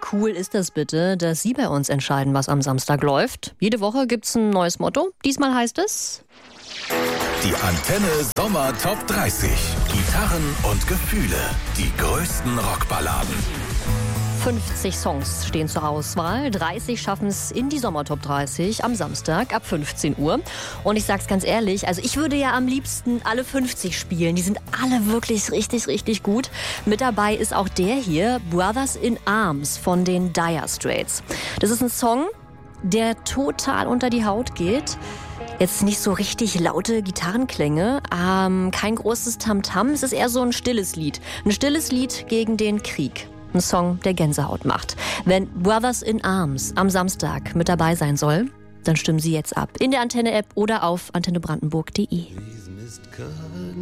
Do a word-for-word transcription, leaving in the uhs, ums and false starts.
cool ist das bitte, dass Sie bei uns entscheiden, was am Samstag läuft? Jede Woche gibt's ein neues Motto. Diesmal heißt es... Die Antenne Sommer Top dreißig. Gitarren und Gefühle. Die größten Rockballaden. fünfzig Songs stehen zur Auswahl. dreißig schaffen es in die Sommer Top dreißig am Samstag ab fünfzehn Uhr. Und ich sag's ganz ehrlich, also ich würde ja am liebsten alle fünfzig spielen. Die sind alle wirklich richtig, richtig gut. Mit dabei ist auch der hier, Brothers in Arms von den Dire Straits. Das ist ein Song, der total unter die Haut geht. Jetzt nicht so richtig laute Gitarrenklänge, ähm, kein großes Tamtam. Es ist eher so ein stilles Lied. Ein stilles Lied gegen den Krieg. Ein Song, der Gänsehaut macht. Wenn Brothers in Arms am Samstag mit dabei sein soll, dann stimmen Sie jetzt ab. In der Antenne-App oder auf antenne brandenburg punkt de.